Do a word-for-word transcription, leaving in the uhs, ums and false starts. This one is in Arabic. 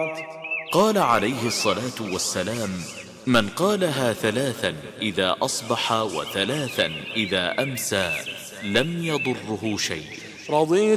قال عليه الصلاة والسلام: من قالها ثلاثا إذا أصبح وثلاثا إذا أمسى لم يضره شيء. رضيت